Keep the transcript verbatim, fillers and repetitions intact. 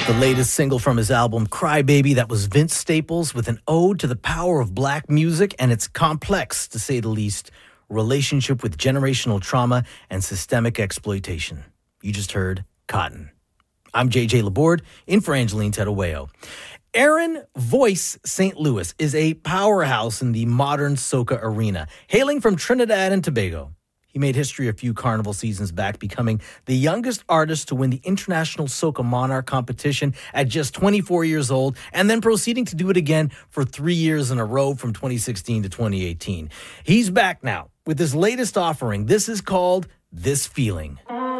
The latest single from his album, Cry Baby, that was Vince Staples with an ode to the power of black music and its complex, to say the least, relationship with generational trauma and systemic exploitation. You just heard Cotton. I'm J J Laborde, in for Angeline Tedowayo. Aaron Voice Saint Louis is a powerhouse in the modern soca arena, hailing from Trinidad and Tobago. He made history a few carnival seasons back, becoming the youngest artist to win the International Soca Monarch competition at just twenty-four years old, and then proceeding to do it again for three years in a row from twenty sixteen to twenty eighteen. He's back now with his latest offering. This is called This Feeling.